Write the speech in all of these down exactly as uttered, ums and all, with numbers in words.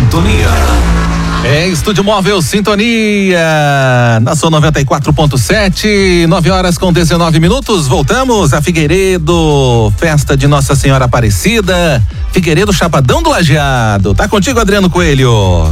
Sintonia. É, Estúdio Móvel Sintonia, na sua noventa e quatro ponto sete, nove horas com dezenove minutos, voltamos a Figueiredo, festa de Nossa Senhora Aparecida, Figueiredo, Chapadão do Lajeado. Tá contigo, Adriano Coelho.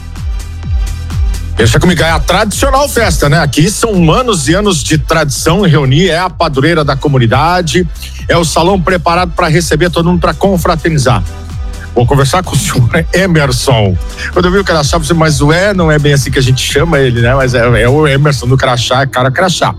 Deixa comigo, é a tradicional festa, né? Aqui são anos e anos de tradição em reunir, é a padroeira da comunidade, é o salão preparado para receber todo mundo, para confraternizar. Vou conversar com o senhor Emerson. Quando eu vi o crachá, eu falei, mas o E não é bem assim que a gente chama ele, né? Mas é, é o Emerson do crachá, é cara crachá.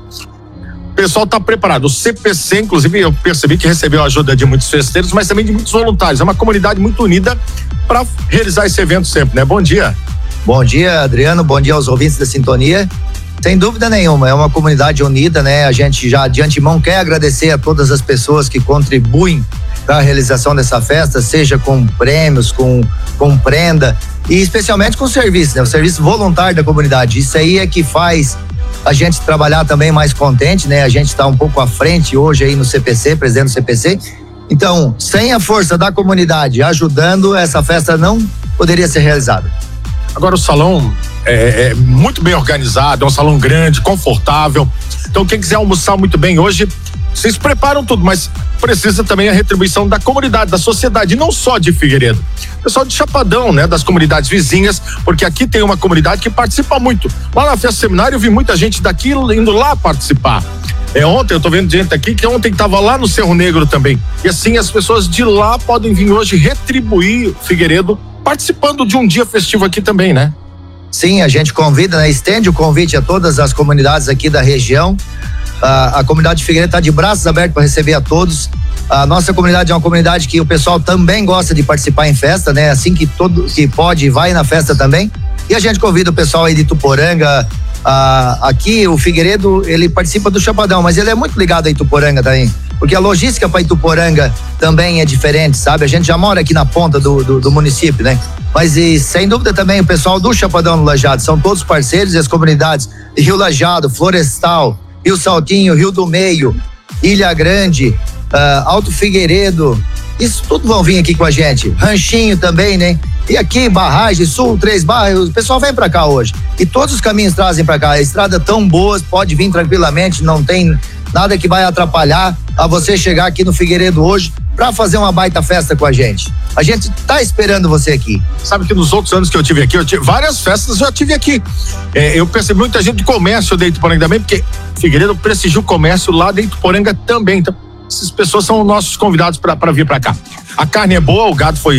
O pessoal tá preparado. O C P C, inclusive, eu percebi que recebeu a ajuda de muitos festeiros, mas também de muitos voluntários. É uma comunidade muito unida para realizar esse evento sempre, né? Bom dia. Bom dia, Adriano. Bom dia aos ouvintes da Sintonia. Sem dúvida nenhuma, é uma comunidade unida, né? A gente já de antemão quer agradecer a todas as pessoas que contribuem para a realização dessa festa, seja com prêmios, com, com prenda e especialmente com o serviço, né? O serviço voluntário da comunidade. Isso aí é que faz a gente trabalhar também mais contente, né? A gente está um pouco à frente hoje aí no C P C, presidente do C P C. Então, sem a força da comunidade ajudando, essa festa não poderia ser realizada. Agora o salão é, é muito bem organizado, é um salão grande, confortável. Então quem quiser almoçar muito bem hoje, vocês preparam tudo, mas precisa também a retribuição da comunidade, da sociedade, não só de Figueiredo. Pessoal de Chapadão, né? Das comunidades vizinhas, porque aqui tem uma comunidade que participa muito. Lá na festa seminário eu vi muita gente daqui indo lá participar. É, ontem, eu tô vendo gente aqui que ontem estava lá no Cerro Negro também. E assim as pessoas de lá podem vir hoje retribuir Figueiredo, participando de um dia festivo aqui também, né? Sim, a gente convida, né? Estende o convite a todas as comunidades aqui da região. A, a comunidade de Figueiredo está de braços abertos para receber a todos. A nossa comunidade é uma comunidade que o pessoal também gosta de participar em festa, né? Assim que todo que pode, vai na festa também. E a gente convida o pessoal aí de Ituporanga. Ah, aqui o Figueiredo, ele participa do Chapadão, mas ele é muito ligado a Ituporanga também, porque a logística para Ituporanga também é diferente, sabe? A gente já mora aqui na ponta do, do, do município, né? Mas e, sem dúvida também o pessoal do Chapadão do Lajeado, são todos parceiros, e as comunidades de Rio Lajeado, Florestal, Rio Saltinho, Rio do Meio, Ilha Grande, ah, Alto Figueiredo, isso tudo vão vir aqui com a gente. Ranchinho também, né? E aqui, Barragem, Sul, Três Barras, o pessoal vem pra cá hoje. E todos os caminhos trazem pra cá. A estrada tão boa, pode vir tranquilamente, não tem nada que vai atrapalhar a você chegar aqui no Figueiredo hoje pra fazer uma baita festa com a gente. A gente tá esperando você aqui. Sabe que nos outros anos que eu tive aqui, eu tive várias festas, eu já tive aqui. É, eu percebi muita gente do comércio de Ituporanga também, porque Figueiredo prestigia o comércio lá de Ituporanga também. Então, essas pessoas são nossos convidados para vir para cá. A carne é boa, o gado foi